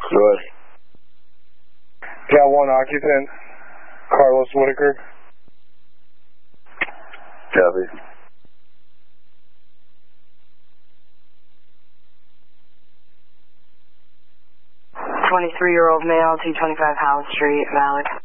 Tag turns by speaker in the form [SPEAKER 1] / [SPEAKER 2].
[SPEAKER 1] Good.
[SPEAKER 2] Got one occupant, Carlos Whitaker.
[SPEAKER 1] Copy.
[SPEAKER 3] 23-year-old male, 225 Howard Street, Malik.